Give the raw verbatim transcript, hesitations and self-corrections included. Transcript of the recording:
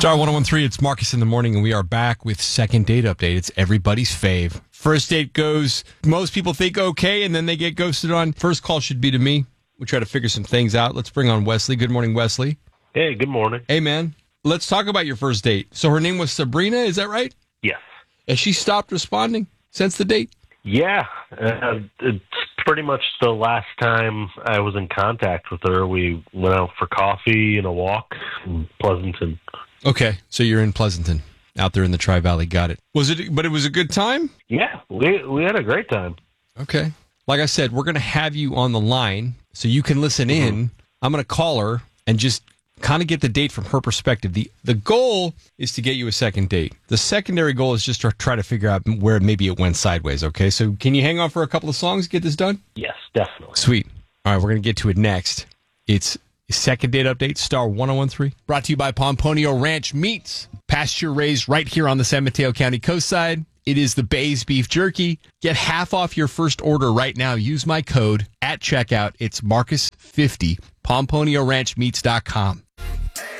Star one oh one three, it's Marcus in the morning, and we are back with second date update. It's everybody's fave. First date goes, most people think okay, and then they get ghosted on. First call should be to me. We try to figure some things out. Let's bring on Wesley. Good morning, Wesley. Hey, good morning. Hey, man. Let's talk about your first date. So her name was Sabrina, is that right? Yes. Has she stopped responding since the date? Yeah, uh, it's pretty much the last time I was in contact with her. We went out for coffee and a walk in Pleasanton. Okay, so you're in Pleasanton, out there in the Tri-Valley. Got it. Was it? But it was a good time? Yeah, we we had a great time. Okay. Like I said, we're going to have you on the line so you can listen mm-hmm. in. I'm going to call her and just kind of get the date from her perspective. The the goal is to get you a second date. The secondary goal is just to try to figure out where maybe it went sideways, okay? So can you hang on for a couple of songs to get this done? Yes, definitely. Sweet. All right, we're going to get to it next. It's second date update, Star one oh one three. Brought to you by Pomponio Ranch Meats. Pasture raised right here on the San Mateo County coastside. It is the Bay's Beef Jerky. Get half off your first order right now. Use my code at checkout. It's Marcus fifty, pomponio ranch meats dot com.